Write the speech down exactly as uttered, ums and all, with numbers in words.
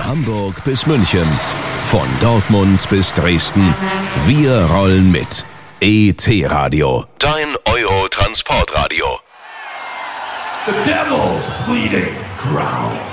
Hamburg bis München, von Dortmund bis Dresden. Wir rollen mit. E T-Radio, dein Euro-Transportradio. The Devil's Bleeding Crown.